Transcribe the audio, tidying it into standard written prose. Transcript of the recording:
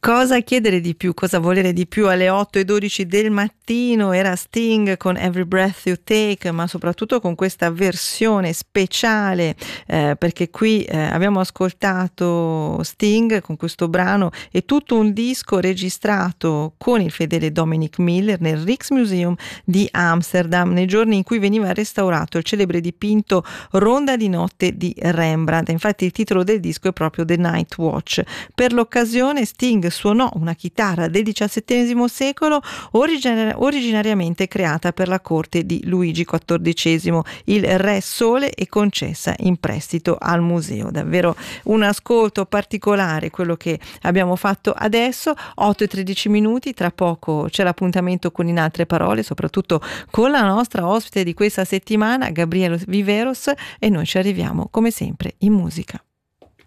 Cosa chiedere di più, cosa volere di più alle 8:12 del mattino? Era Sting con Every Breath You Take, ma soprattutto con questa versione speciale, perché qui abbiamo ascoltato Sting con questo brano e tutto un disco registrato con il fedele Dominic Miller nel Rijksmuseum di Amsterdam, nei giorni in cui veniva restaurato il celebre dipinto Ronda di notte di Rembrandt. Infatti il titolo del disco è proprio The Night Watch. Per l'occasione Sting suonò una chitarra del XVII secolo originariamente creata per la corte di Luigi XIV, il Re Sole, e concessa in prestito al museo. Davvero un ascolto particolare quello che abbiamo fatto adesso. 8:13, tra poco c'è l'appuntamento con In Altre Parole, soprattutto con la nostra ospite di questa settimana, Gabriela Viveros, e noi ci arriviamo come sempre in musica.